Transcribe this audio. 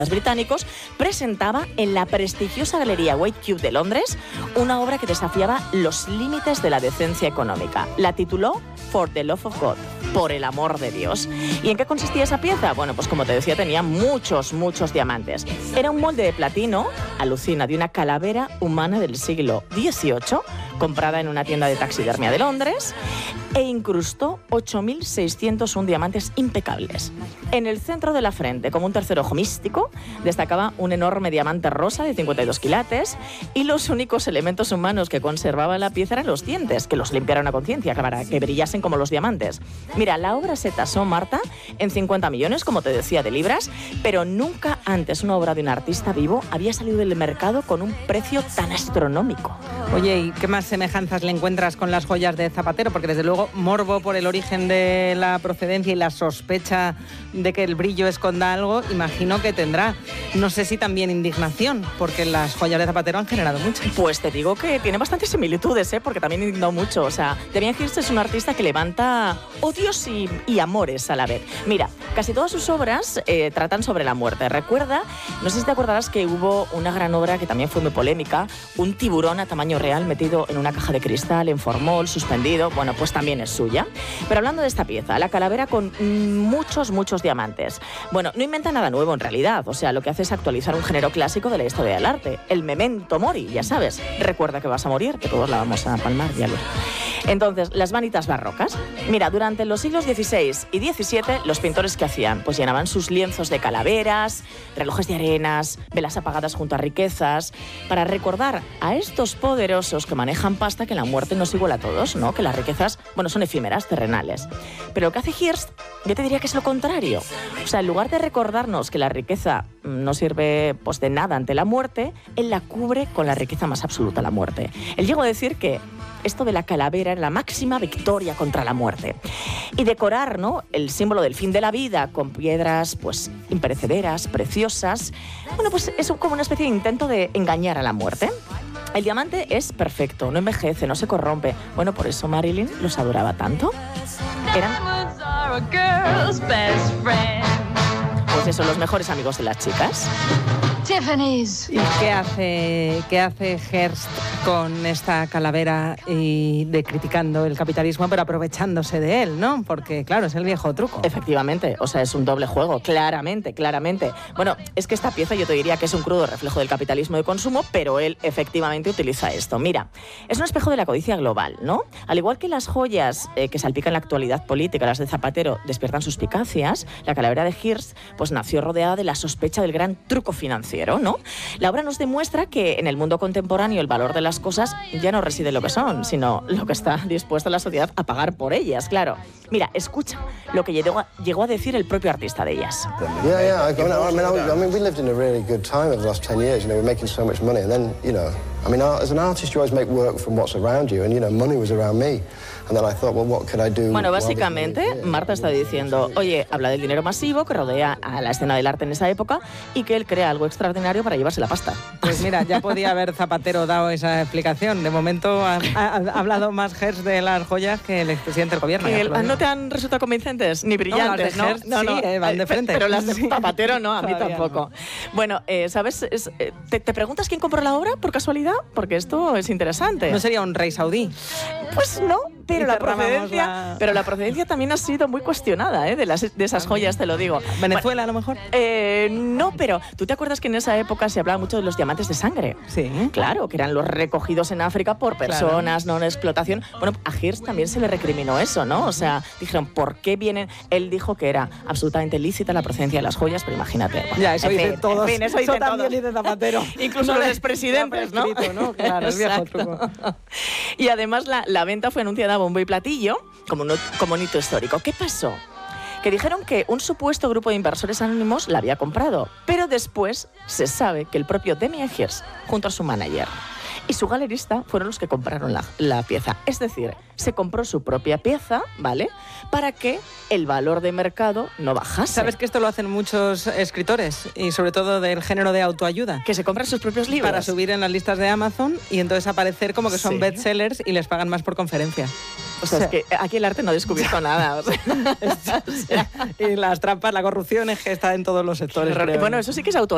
británicos, presentaba en la prestigiosa galería White Cube de Londres una obra que desafiaba los límites de la decencia económica. La tituló For the Love of God, por el amor de Dios. ¿Y en qué consistía esa pieza? Bueno, pues como te decía, tenía muchos diamantes. Era un molde de platino, alucina, de una calavera humana del siglo XVIII, comprada en una tienda de taxidermia de Londres, e incrustó 8.601 diamantes impecables. En el centro de la frente, como un tercer ojo místico, destacaba un enorme diamante rosa de 52 quilates, y los únicos elementos humanos que conservaba la pieza eran los dientes, que los limpiaran a conciencia, para que brillasen como los diamantes. Mira, la obra se tasó, Marta, en 50 millones, como te decía, de libras, pero nunca antes una obra de un artista vivo había salido del mercado con un precio tan astronómico. Oye, ¿y qué más semejanzas le encuentras con las joyas de Zapatero? Porque desde luego morbo por el origen de la procedencia y la sospecha de que el brillo esconda algo, imagino que tendrá. No sé si también indignación, porque las joyas de Zapatero han generado mucho. Pues te digo que tiene bastantes similitudes, porque también indignó mucho. O sea, Damien Hirst es un artista que levanta odios y amores a la vez. Mira, casi todas sus obras tratan sobre la muerte. Recuerda, no sé si te acordarás que hubo una gran obra que también fue muy polémica, un tiburón a tamaño real metido en una caja de cristal, en formol, suspendido. Bueno, pues también es suya. Pero hablando de esta pieza, la calavera con muchos diamantes. Bueno, no inventa nada nuevo en realidad. O sea, lo que hace es actualizar un género clásico de la historia del arte. El memento mori, ya sabes. Recuerda que vas a morir, que todos la vamos a palmar, ya lo. Entonces, las vanitas barrocas. Mira, durante los siglos XVI y XVII, los pintores ¿qué hacían? Pues llenaban sus lienzos de calaveras, relojes de arenas, velas apagadas junto a riquezas, para recordar a estos poderosos que manejan pasta que la muerte no es igual a todos, ¿no? Que las riquezas, bueno, son efímeras, terrenales. Pero lo que hace Hirst, yo te diría que es lo contrario. O sea, en lugar de recordarnos que la riqueza no sirve pues de nada ante la muerte, él la cubre con la riqueza más absoluta, la muerte. Él llegó a decir que esto de la calavera era la máxima victoria contra la muerte. Y decorar, ¿no?, el símbolo del fin de la vida con piedras pues imperecederas, preciosas, bueno, pues es como una especie de intento de engañar a la muerte. El diamante es perfecto, no envejece, no se corrompe. Bueno, por eso Marilyn los adoraba tanto. Pues eso, los mejores amigos de las chicas. Tiffany's. ¿Y qué hace Hirst con esta calavera y criticando el capitalismo, pero aprovechándose de él, ¿no? Porque, claro, es el viejo truco. Efectivamente, o sea, es un doble juego, claramente. Bueno, es que esta pieza yo te diría que es un crudo reflejo del capitalismo de consumo, pero él efectivamente utiliza esto. Mira, es un espejo de la codicia global, ¿no? Al igual que las joyas que salpican la actualidad política, las de Zapatero, despiertan suspicacias, la calavera de Hirst pues nació rodeada de la sospecha del gran truco financiero, ¿no? La obra nos demuestra que en el mundo contemporáneo el valor de las cosas ya no reside en lo que son, sino lo que está dispuesta la sociedad a pagar por ellas, claro. Mira, escucha lo que llegó a decir el propio artista de ellas. Yeah. I mean, we lived in a really good time over the last 10 years. You know, we're making so much money, and then, you know, I mean, as an artist, you always make work from what's around you, and, you know, money was around me. And then I thought, well, what could I do? Bueno, básicamente, Marta está diciendo, oye, habla del dinero masivo que rodea a la escena del arte en esa época y que él crea algo extraordinario para llevarse la pasta. Pues mira, ya podía haber Zapatero dado esa explicación. De momento ha hablado más Hirst de las joyas que el expresidente del gobierno. ¿No te han resultado convincentes? Ni brillantes, ¿no? No, van de frente. Pero las de Zapatero no, a mí tampoco. No. Bueno, ¿sabes? ¿Te preguntas quién compró la obra, por casualidad? Porque esto es interesante. ¿No sería un rey saudí? Pues no, pero la procedencia también ha sido muy cuestionada, de esas joyas, te lo digo. ¿Venezuela, a lo mejor? No, pero ¿tú te acuerdas que en esa época se hablaba mucho de los diamantes de sangre? Sí. Claro, que eran los recogidos en África por personas, no en explotación. Bueno, a Hirst también se le recriminó eso, ¿no? O sea, dijeron, ¿por qué vienen? Él dijo que era absolutamente lícita la procedencia de las joyas, pero imagínate. Bueno, ya, eso dicen todos. En fin, eso también dice Zapatero. Incluso los expresidentes, ¿no? Claro, el viejo truco. Y además la venta fue anunciada a bombo y platillo como un hito histórico. ¿Qué pasó? Que dijeron que un supuesto grupo de inversores anónimos la había comprado, pero después se sabe que el propio Damien Hirst, junto a su manager y su galerista, fueron los que compraron la pieza. Es decir, se compró su propia pieza, ¿vale?, para que el valor de mercado no bajase. ¿Sabes que esto lo hacen muchos escritores? Y sobre todo del género de autoayuda. Que se compran sus propios libros. Para subir en las listas de Amazon y entonces aparecer como que son bestsellers y les pagan más por conferencia. O sea, es que aquí el arte no ha descubierto nada. O sea. Y las trampas, la corrupción es que está en todos los sectores. Bueno, eso sí que es autoayuda.